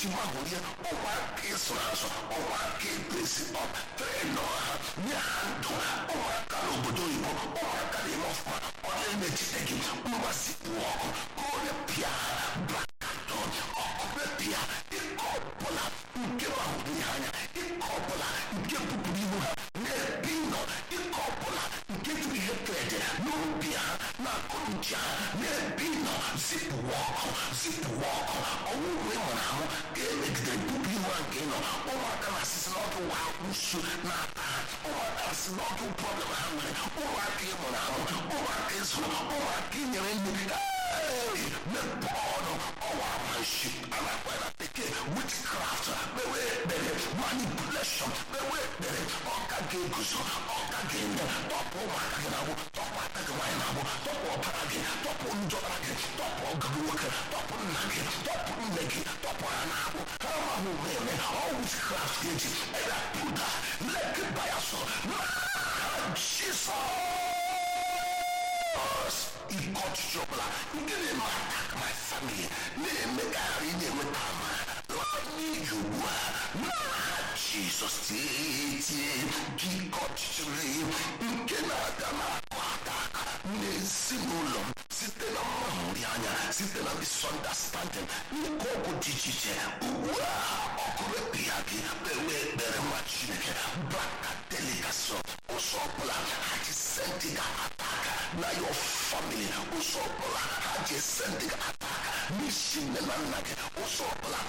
iji mahụrụ ya ụmụaka ịsụrụ asụ, ụmụaka ekwesị trenọ ha nye ha ndụ, ụmụaka n'obodo oyibo, ụmụaka na-eme ọfụma ọ na-emechite gị mgbasipụ ọkụ ka onye pịa brakadọ ọkụ mepịa ike ọbụla nke mahụrụ ihe anya, ike ọbụla nke bupụrụ ihu ha na-ebi nọ, ike ọbụla nke jiri ihe treje n'obi ha na akụnuche ha na-ebi nọ, zipụwa ọkụ zipụwa ọkụ. ọnwụnwe nwere ahụ ga-emegidere bupụ ihu ha nke nọ. ụmụaka na-asịsị n'ọdụ wa usu na-ata ha, ụmụaka asị n'ọdụ problem ha nwere, ụmụaka ịmụrụ ahụ, ụmụaka ịzụrụ, ụmụaka inyere nri mepe ọnụ ọwa amanship a na-akpa na bekee witchcraft, mewe ekpere manipulation, mewe ekpere ọka ga-eguzo, ọka ga-eme tọpụ ụmụaka gị na-agbụ, tọpụ aka gị nwaanyị na-agbụ, tọpụ ọbara gị, tọpụ njọbara gị, tọpụ ọgụgụ nwoke, tọpụ nna gị, tọpụ nne gị, tọpụ ha na-agbụ, ha amahụ eme ọ witchcraft ga-eji ebe pụta leke bayasọ na Jizọs. ike ọchịchị ọbụla nke na-eme attack my family na-eme ka ghara ị na-enweta ama n'iji ugbu a n'aha Jizọs tie gị ike ọchịchịrị nke na-aga na-akụ attack n'ezinụlọ m site na mmahụri anya, site na misunderstanding, nke ọgwụ dị iche iche. ugbu a ọkụ repịa gị kpewe ekpere nwa Chineke brakadelikasọ ụzọ ọbụla ha ji senti ga ataka na your family, ụzọ ọbụla ha ji senti ga ataka n'isi nne na nna gị, ụzọ ọbụla